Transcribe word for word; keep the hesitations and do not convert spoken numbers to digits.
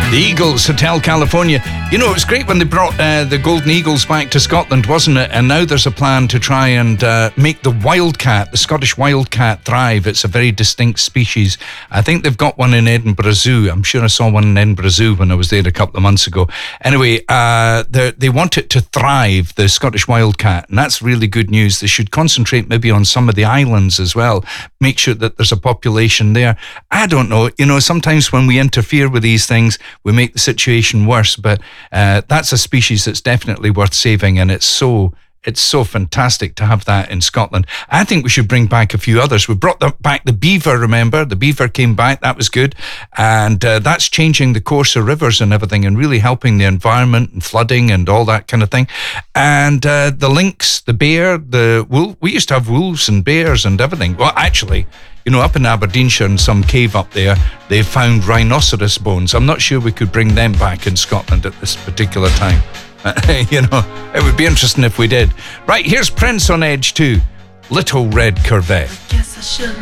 The Eagles, Hotel California. You know, it was great when they brought uh, the Golden Eagles back to Scotland, wasn't it? And now there's a plan to try and uh, make the wildcat, the Scottish wildcat, thrive. It's a very distinct species. I think they've got one in Edinburgh Zoo. I'm sure I saw one in Edinburgh Zoo when I was there a couple of months ago. Anyway, uh, they want it to thrive, the Scottish wildcat, and that's really good news. They should concentrate maybe on some of the islands as well. Make sure that there's a population there. I don't know. You know, sometimes when we interfere with these things, we make the situation worse, but uh, that's a species that's definitely worth saving, and it's so it's so fantastic to have that in Scotland. I think we should bring back a few others. We brought the, back the beaver, remember? The beaver came back, that was good, and uh, that's changing the course of rivers and everything and really helping the environment and flooding and all that kind of thing. And uh, the lynx, the bear, the wolf, we used to have wolves and bears and everything. Well, actually, you know, up in Aberdeenshire in some cave up there, they found rhinoceros bones. I'm not sure we could bring them back in Scotland at this particular time. You know, it would be interesting if we did. Right, here's Prince on Edge two, Little Red Corvette. Guess I should